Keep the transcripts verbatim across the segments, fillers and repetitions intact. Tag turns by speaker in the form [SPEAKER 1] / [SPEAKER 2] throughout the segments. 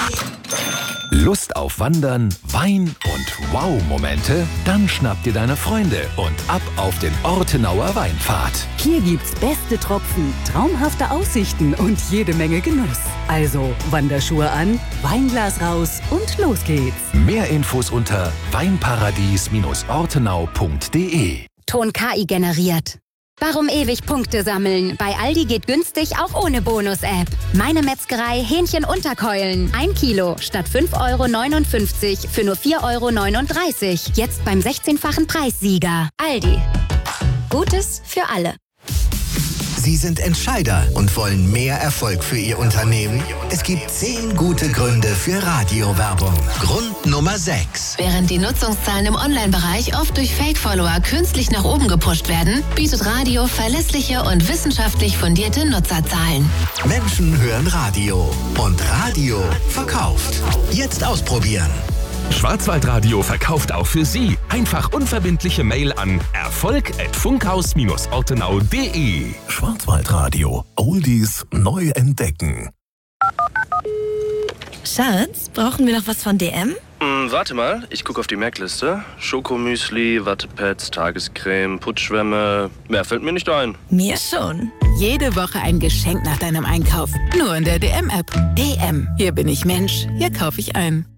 [SPEAKER 1] Lust auf Wandern, Wein und Wow-Momente? Dann schnapp dir deine Freunde und ab auf den Ortenauer Weinpfad.
[SPEAKER 2] Hier gibt's beste Tropfen, traumhafte Aussichten und jede Menge Genuss. Also Wanderschuhe an, Weinglas raus und los geht's.
[SPEAKER 1] Mehr Infos unter weinparadies ortenau punkt de.
[SPEAKER 3] Ton K I generiert. Warum ewig Punkte sammeln? Bei Aldi geht günstig auch ohne Bonus-App. Meine Metzgerei Hähnchen-Unterkeulen. Ein Kilo statt fünf Euro neunundfünfzig für nur vier Euro neununddreißig. Jetzt beim sechzehnfachen Preissieger. Aldi. Gutes für alle.
[SPEAKER 4] Sie sind Entscheider und wollen mehr Erfolg für Ihr Unternehmen? Es gibt zehn gute Gründe für Radiowerbung. Grund Nummer sechs.
[SPEAKER 5] Während die Nutzungszahlen im Online-Bereich oft durch Fake-Follower künstlich nach oben gepusht werden, bietet Radio verlässliche und wissenschaftlich fundierte Nutzerzahlen.
[SPEAKER 4] Menschen hören Radio und Radio verkauft. Jetzt ausprobieren.
[SPEAKER 1] Schwarzwaldradio verkauft auch für Sie. Einfach unverbindliche Mail an erfolg at funkhaus ortenau punkt de.
[SPEAKER 6] Schwarzwaldradio. Oldies neu entdecken.
[SPEAKER 7] Schatz, brauchen wir noch was von D M?
[SPEAKER 8] Mm, warte mal, ich gucke auf die Merkliste. Schokomüsli, Wattepads, Tagescreme, Putzschwämme. Mehr fällt mir nicht ein.
[SPEAKER 7] Mir schon.
[SPEAKER 9] Jede Woche ein Geschenk nach deinem Einkauf. Nur in der D M-App. D M. Hier bin ich Mensch. Hier kaufe ich ein.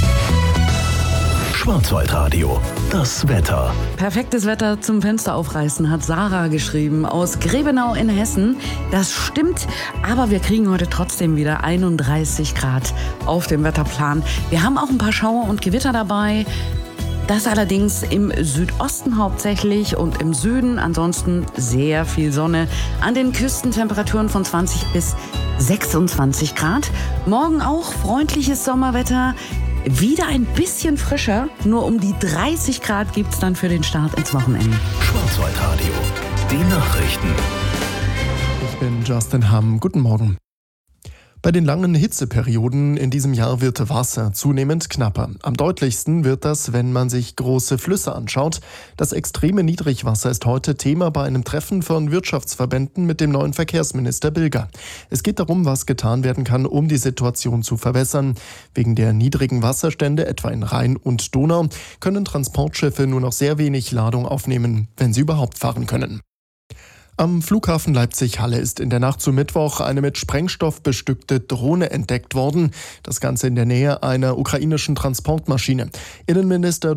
[SPEAKER 6] Schwarzwaldradio, das Wetter.
[SPEAKER 10] Perfektes Wetter zum Fenster aufreißen, hat Sarah geschrieben aus Grebenau in Hessen. Das stimmt, aber wir kriegen heute trotzdem wieder einunddreißig Grad auf dem Wetterplan. Wir haben auch ein paar Schauer und Gewitter dabei. Das allerdings im Südosten hauptsächlich und im Süden. Ansonsten sehr viel Sonne. An den Küsten Temperaturen von zwanzig bis sechsundzwanzig Grad. Morgen auch freundliches Sommerwetter. Wieder ein bisschen frischer, nur um die dreißig Grad gibt es dann für den Start ins Wochenende.
[SPEAKER 6] Schwarzwaldradio, die Nachrichten.
[SPEAKER 11] Ich bin Justin Hamm. Guten Morgen. Bei den langen Hitzeperioden in diesem Jahr wird Wasser zunehmend knapper. Am deutlichsten wird das, wenn man sich große Flüsse anschaut. Das extreme Niedrigwasser ist heute Thema bei einem Treffen von Wirtschaftsverbänden mit dem neuen Verkehrsminister Bilger. Es geht darum, was getan werden kann, um die Situation zu verbessern. Wegen der niedrigen Wasserstände, etwa in Rhein und Donau, können Transportschiffe nur noch sehr wenig Ladung aufnehmen, wenn sie überhaupt fahren können. Am Flughafen Leipzig-Halle ist in der Nacht zu Mittwoch eine mit Sprengstoff bestückte Drohne entdeckt worden. Das Ganze in der Nähe einer ukrainischen Transportmaschine. Innenminister